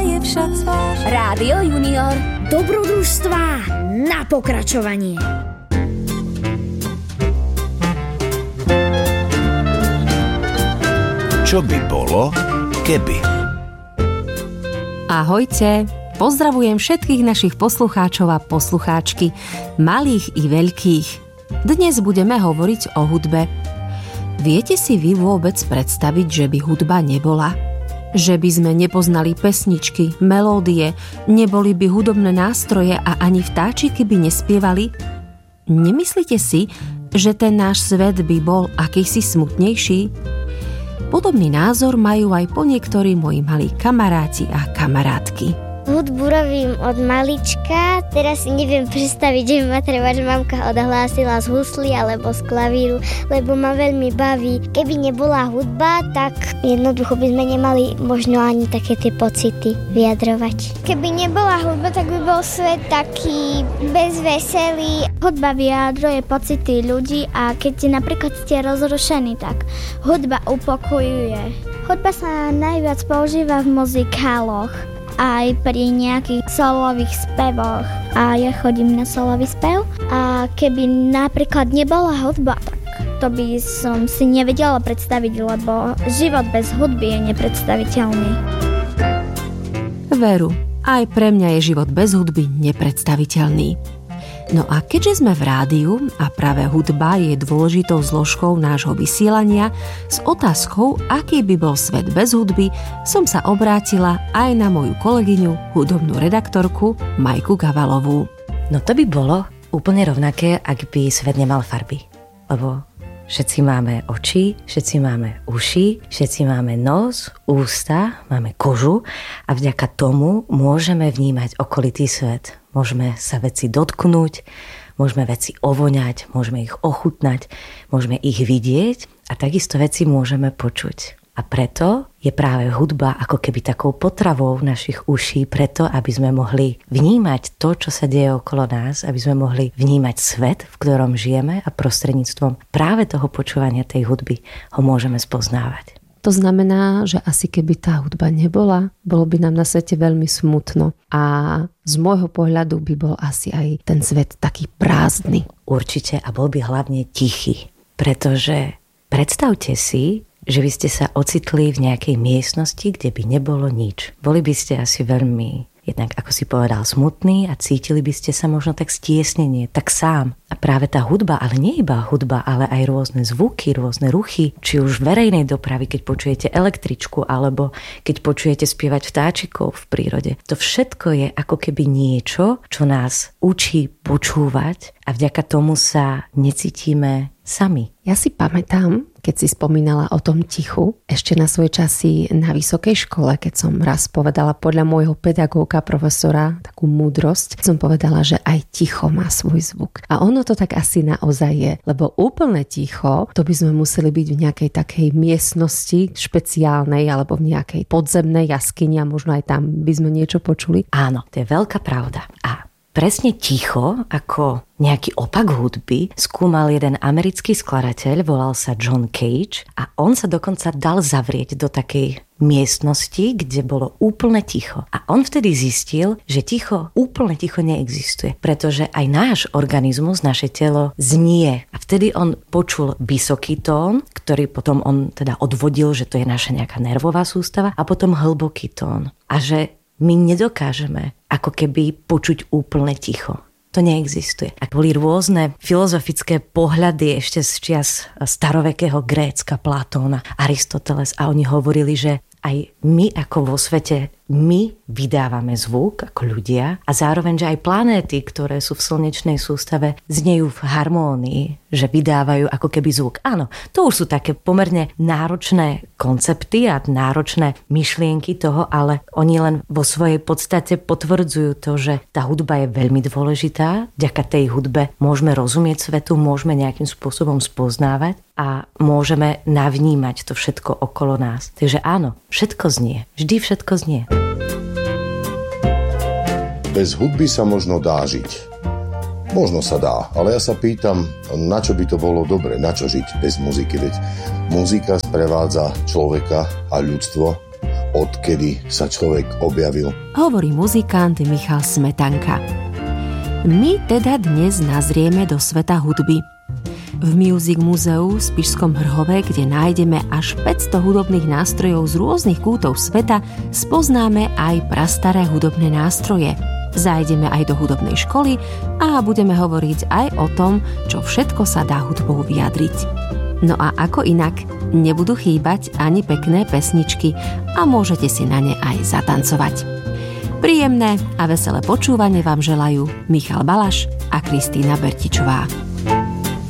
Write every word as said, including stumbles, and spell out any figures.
je však zvlášť. Rádio Junior. Dobrodružstvá na pokračovanie. Čo by bolo, keby? Ahojte, pozdravujem všetkých našich poslucháčov a poslucháčky, malých i veľkých. Dnes budeme hovoriť o hudbe. Viete si vy vôbec predstaviť, že by hudba nebola? Že by sme nepoznali pesničky, melódie, neboli by hudobné nástroje a ani vtáčiky by nespievali? Nemyslíte si, že ten náš svet by bol akýsi smutnejší? Podobný názor majú aj po niektorí moji malí kamaráti a kamarátky. Hudbu robím od malička, teraz si neviem predstaviť, že ma trebáč mamka odhlásila z husly alebo z klavíru, lebo ma veľmi baví. Keby nebola hudba, tak jednoducho by sme nemali možno ani také tie pocity vyjadrovať. Keby nebola hudba, tak by bol svet taký bezveselý. Hudba vyjadruje pocity ľudí a keď napríklad ste rozrušení, tak hudba upokojuje. Hudba sa najviac používa v muzikáloch, aj pri nejakých solových spevoch. A ja chodím na solový spev a keby napríklad nebola hudba, tak to by som si nevedela predstaviť, lebo život bez hudby je nepredstaviteľný. Veru, aj pre mňa je život bez hudby nepredstaviteľný. No a keďže sme v rádiu a práve hudba je dôležitou zložkou nášho vysielania, s otázkou, aký by bol svet bez hudby, som sa obrátila aj na moju kolegyňu, hudobnú redaktorku Majku Gavalovú. No to by bolo úplne rovnaké, ak by svet nemal farby. Lebo všetci máme oči, všetci máme uši, všetci máme nos, ústa, máme kožu a vďaka tomu môžeme vnímať okolitý svet. Môžeme sa veci dotknúť, môžeme veci ovoňať, môžeme ich ochutnať, môžeme ich vidieť a takisto veci môžeme počuť. A preto je práve hudba ako keby takou potravou našich uší, preto aby sme mohli vnímať to, čo sa deje okolo nás, aby sme mohli vnímať svet, v ktorom žijeme a prostredníctvom práve toho počúvania tej hudby ho môžeme spoznávať. To znamená, že asi keby tá hudba nebola, bolo by nám na svete veľmi smutno a z môjho pohľadu by bol asi aj ten svet taký prázdny. Určite a bol by hlavne tichý, pretože predstavte si, že by ste sa ocitli v nejakej miestnosti, kde by nebolo nič. Boli by ste asi veľmi, jednak ako si povedal, smutní a cítili by ste sa možno tak stiesnenie, tak sám. A práve tá hudba, ale nie iba hudba, ale aj rôzne zvuky, rôzne ruchy, či už verejnej dopravy, keď počujete električku, alebo keď počujete spievať vtáčikov v prírode. To všetko je ako keby niečo, čo nás učí počúvať a vďaka tomu sa necítime sami. Ja si pamätám, keď si spomínala o tom tichu, ešte na svoje časy na vysokej škole, keď som raz povedala podľa môjho pedagóga, profesora, takú múdrosť, som povedala, že aj ticho má svoj zvuk. A ono to tak asi naozaj je, lebo úplne ticho, to by sme museli byť v nejakej takej miestnosti špeciálnej alebo v nejakej podzemnej jaskyni a možno aj tam by sme niečo počuli. Áno, to je veľká pravda. A presne ticho, ako nejaký opak hudby, skúmal jeden americký skladateľ, volal sa John Cage a on sa dokonca dal zavrieť do takej miestnosti, kde bolo úplne ticho. A on vtedy zistil, že ticho, úplne ticho neexistuje, pretože aj náš organizmus, naše telo znie. A vtedy on počul vysoký tón, ktorý potom on teda odvodil, že to je naša nejaká nervová sústava a potom hlboký tón. A že my nedokážeme ako keby počuť úplne ticho. To neexistuje. A boli rôzne filozofické pohľady ešte z čias starovekého Grécka, Platóna, Aristoteles a oni hovorili, že aj my ako vo svete, my vydávame zvuk ako ľudia a zároveň, že aj planéty, ktoré sú v slnečnej sústave, znejú v harmónii, že vydávajú ako keby zvuk. Áno, to už sú také pomerne náročné koncepty a náročné myšlienky toho, ale oni len vo svojej podstate potvrdzujú to, že tá hudba je veľmi dôležitá. Vďaka tej hudbe môžeme rozumieť svetu, môžeme nejakým spôsobom spoznávať a môžeme navnímať to všetko okolo nás. Takže áno, všetko znie. Vždy všetko znie. Bez hudby sa možno dá žiť. Možno sa dá, ale ja sa pýtam, na čo by to bolo dobre, na čo žiť bez muziky, veď muzika sprevádza človeka a ľudstvo odkedy sa človek objavil. Hovorí muzikant Michal Smetanka. My teda dnes nazrieme do sveta hudby. V Music Museu v Spišskom Hrhove, kde nájdeme až päťsto hudobných nástrojov z rôznych kútov sveta, spoznáme aj prastaré hudobné nástroje. Zájdeme aj do hudobnej školy a budeme hovoriť aj o tom, čo všetko sa dá hudbou vyjadriť. No a ako inak, nebudú chýbať ani pekné pesničky a môžete si na ne aj zatancovať. Príjemné a veselé počúvanie vám želajú Michal Balaš a Kristína Bertičová.